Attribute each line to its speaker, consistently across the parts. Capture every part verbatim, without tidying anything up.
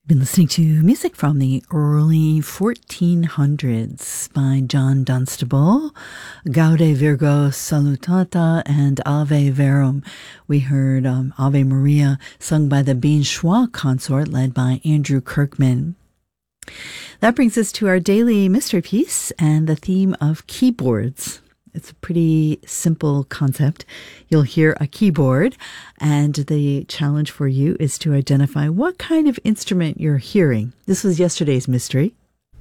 Speaker 1: Been listening to music from the early fourteen hundreds by John Dunstable, Gaude Virgo Salutata, and Ave Verum. We heard um, Ave Maria sung by the Bien Schwa Consort led by Andrew Kirkman. That brings us to our daily mystery piece and the theme of keyboards. It's a pretty simple concept. You'll hear a keyboard, and the challenge for you is to identify what kind of instrument you're hearing. This was yesterday's mystery.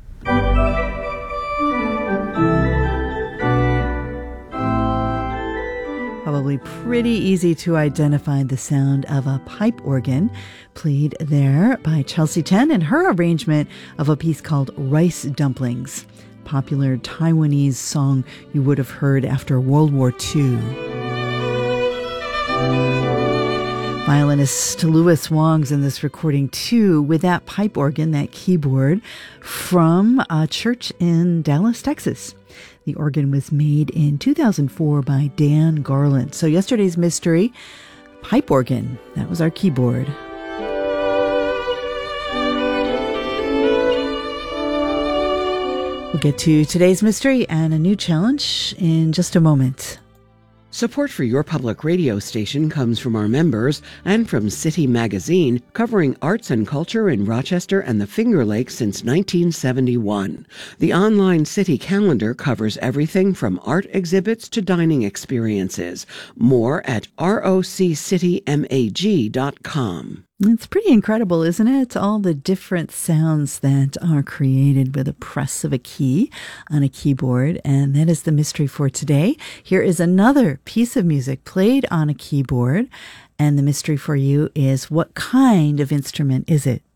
Speaker 1: Probably pretty easy to identify the sound of a pipe organ, played there by Chelsea Chen and her arrangement of a piece called Rice Dumplings, popular Taiwanese song you would have heard after World War Two. Violinist Louis Wong's in this recording too, with that pipe organ, that keyboard, from a church in Dallas, Texas. The organ was made in two thousand four by Dan Garland. So yesterday's mystery, pipe organ, that was our keyboard. We'll get to today's mystery and a new challenge in just a moment.
Speaker 2: Support for your public radio station comes from our members and from City Magazine, covering arts and culture in Rochester and the Finger Lakes since nineteen seventy-one. The online City calendar covers everything from art exhibits to dining experiences. More at roc city mag dot com.
Speaker 1: It's pretty incredible, isn't it? All the different sounds that are created with a press of a key on a keyboard. And that is the mystery for today. Here is another piece of music played on a keyboard. And the mystery for you is, what kind of instrument is it?